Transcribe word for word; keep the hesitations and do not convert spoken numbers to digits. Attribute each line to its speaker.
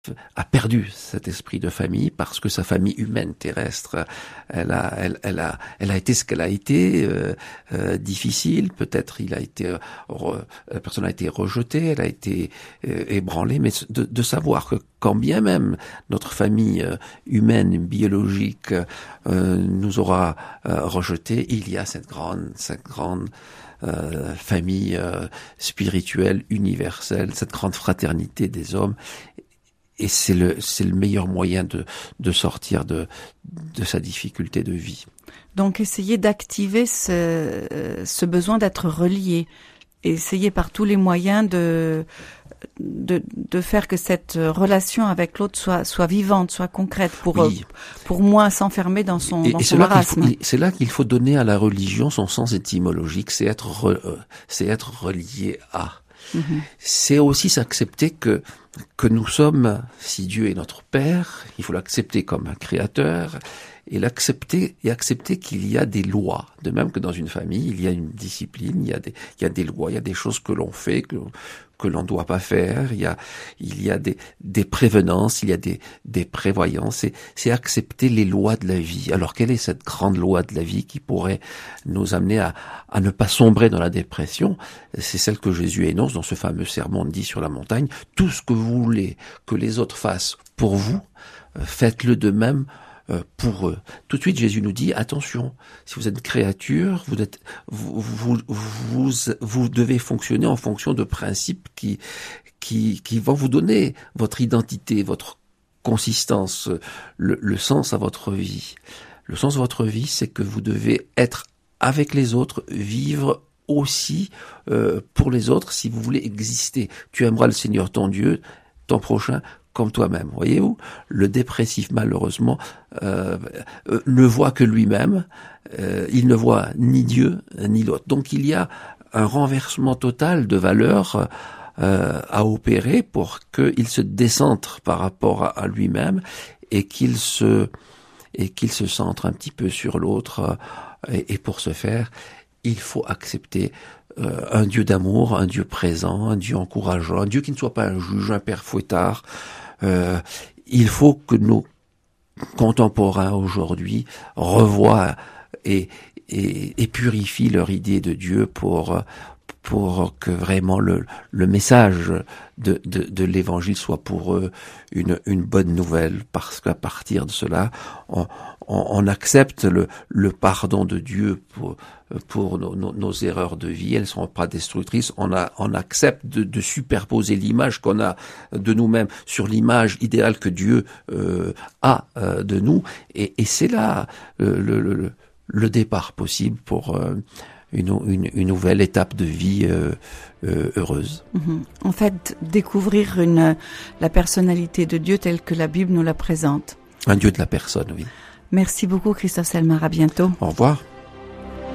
Speaker 1: a perdu cet esprit de famille parce que sa famille humaine terrestre, elle a, elle, elle a, elle a été ce qu'elle a été, euh, euh, difficile. Peut-être il a été, re, la personne a été rejetée, elle a été euh, ébranlée, mais de, de savoir que quand bien même notre famille euh, humaine, biologique, euh, nous aura euh, rejetés, il y a cette grande, cette grande Euh, famille euh, spirituelle, universelle, cette grande fraternité des hommes. Et c'est le, c'est le meilleur moyen de, de sortir de, de sa difficulté de vie.
Speaker 2: Donc, essayez d'activer ce, ce besoin d'être relié. Essayez par tous les moyens de, de, de faire que cette relation avec l'autre soit, soit vivante, soit concrète, pour,
Speaker 1: Oui.
Speaker 2: pour moins s'enfermer dans son,
Speaker 1: et,
Speaker 2: dans
Speaker 1: et
Speaker 2: son
Speaker 1: c'est
Speaker 2: marasme.
Speaker 1: Là qu'il faut, c'est là qu'il faut donner à la religion son sens étymologique, c'est être, re, c'est être relié à. Mm-hmm. C'est aussi s'accepter que que nous sommes, si Dieu est notre Père, il faut l'accepter comme un créateur et l'accepter et accepter qu'il y a des lois. De même que dans une famille, il y a une discipline, il y a des il y a des lois, il y a des choses que l'on fait que que l'on doit pas faire, il y a il y a des des prévenances, il y a des des prévoyances, c'est c'est accepter les lois de la vie. Alors quelle est cette grande loi de la vie qui pourrait nous amener à à ne pas sombrer dans la dépression? C'est celle que Jésus énonce dans ce fameux sermon dit sur la montagne. Tout ce que vous voulez que les autres fassent pour vous, faites-le de même pour eux. Tout de suite, Jésus nous dit, attention, si vous êtes une créature, vous êtes, vous, vous, vous, vous devez fonctionner en fonction de principes qui, qui, qui vont vous donner votre identité, votre consistance, le, le sens à votre vie. Le sens de votre vie, c'est que vous devez être avec les autres, vivre aussi euh, pour les autres si vous voulez exister. Tu aimeras le Seigneur ton Dieu, ton prochain, comme toi-même. Voyez-vous, le dépressif, malheureusement, euh, euh, ne voit que lui-même. Euh, il ne voit ni Dieu ni l'autre. Donc il y a un renversement total de valeurs euh, à opérer pour qu'il se décentre par rapport à, à lui-même et qu'il se et qu'il se centre un petit peu sur l'autre. Et, et pour ce faire, il faut accepter euh, un Dieu d'amour, un Dieu présent, un Dieu encourageant, un Dieu qui ne soit pas un juge, un père fouettard. Euh, il faut que nos contemporains aujourd'hui revoient et, et, et purifient leur idée de Dieu pour pour que vraiment le, le message de, de, de l'évangile soit pour eux une, une bonne nouvelle, parce qu'à partir de cela, on, on, on accepte le, le pardon de Dieu pour, pour nos, nos, nos erreurs de vie. Elles ne seront pas destructrices. On, a, on accepte de, de superposer l'image qu'on a de nous-mêmes sur l'image idéale que Dieu euh, a euh, de nous. Et, et c'est là euh, le, le, le départ possible pour... Euh, Une, une, une nouvelle étape de vie euh, euh, heureuse.
Speaker 2: Mmh. En fait, découvrir une, la personnalité de Dieu telle que la Bible nous la présente.
Speaker 1: Un Dieu de la personne, oui.
Speaker 2: Merci beaucoup, Christophe Selmar. À bientôt.
Speaker 1: Au revoir.